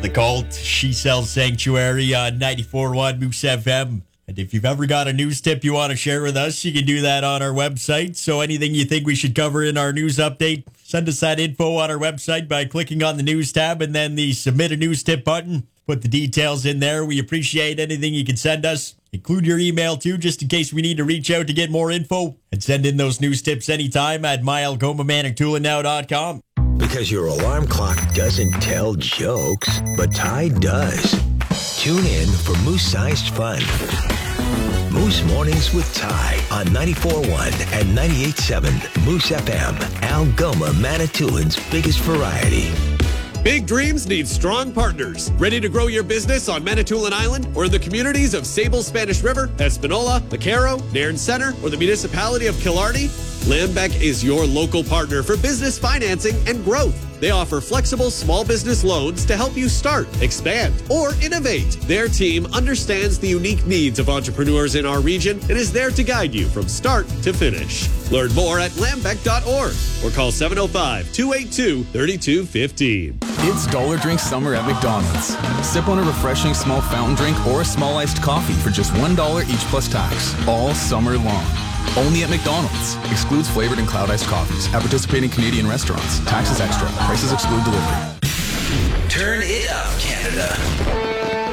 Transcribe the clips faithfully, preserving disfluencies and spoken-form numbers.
The Cult, She Sells Sanctuary on ninety-four point one Moose F M. And if you've ever got a news tip you want to share with us, you can do that on our website. So anything you think we should cover in our news update, send us that info on our website by clicking on the news tab and then the submit a news tip button. Put the details in there. We appreciate anything you can send us. Include your email too, just in case we need to reach out to get more info. And send in those news tips anytime at my algoma manitoulin now dot com. Because your alarm clock doesn't tell jokes, but Tide does. Tune in for Moose-sized fun. Moose Mornings with Ty on ninety-four point one and ninety-eight point seven Moose F M, Algoma Manitoulin's biggest variety. Big dreams need strong partners. Ready to grow your business on Manitoulin Island or in the communities of Sable, Spanish River, Espanola, Macaro, Nairn Center, or the municipality of Killarney? Lambeck is your local partner for business financing and growth. They offer flexible small business loans to help you start, expand, or innovate. Their team understands the unique needs of entrepreneurs in our region and is there to guide you from start to finish. Learn more at lambeck dot org or call seven oh five, two eight two, three two one five. It's Dollar Drink Summer at McDonald's. Sip on a refreshing small fountain drink or a small iced coffee for just one dollar each plus tax, all summer long. Only at McDonald's. Excludes flavored and cloud iced coffees. At participating Canadian restaurants. Taxes extra. Prices exclude delivery. Turn it up, Canada.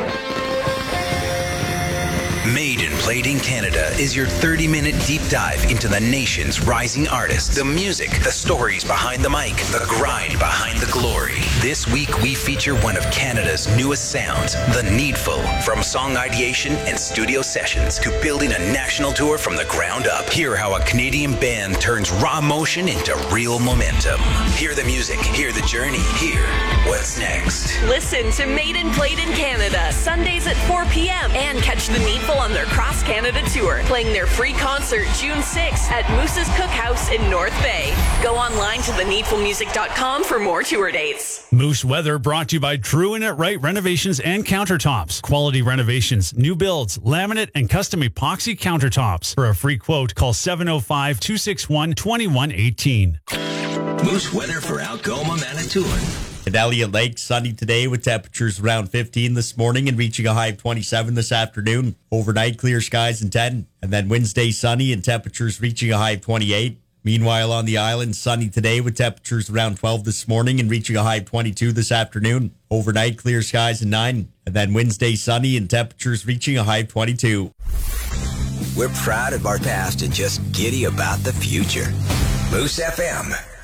Made and Played in Canada is your thirty-minute deep dive into the nation's rising artists, the music, the stories behind the mic, the grind behind the glory. This week, we feature one of Canada's newest sounds, The Needful. From song ideation and studio sessions to building a national tour from the ground up. Hear how a Canadian band turns raw emotion into real momentum. Hear the music, hear the journey, hear what's next. Listen to Made and Played in Canada, Sundays at four p.m. and catch The Needful on their Cross Canada tour, playing their free concert June sixth at Moose's Cookhouse in North Bay. Go online to the needful music dot com for more tour dates. Moose Weather brought to you by True and It Right Renovations and Countertops. Quality renovations, new builds, laminate, and custom epoxy countertops. For a free quote, call seven oh five, two six one, two one one eight. Moose Weather for Algoma, Manitoulin. At Elliott Lake, sunny today with temperatures around fifteen this morning and reaching a high of twenty-seven this afternoon. Overnight, clear skies and ten. And then Wednesday, sunny and temperatures reaching a high of twenty-eight. Meanwhile, on the island, sunny today with temperatures around twelve this morning and reaching a high of twenty-two this afternoon. Overnight, clear skies and nine. And then Wednesday, sunny and temperatures reaching a high of twenty-two. We're proud of our past and just giddy about the future. Moose F M.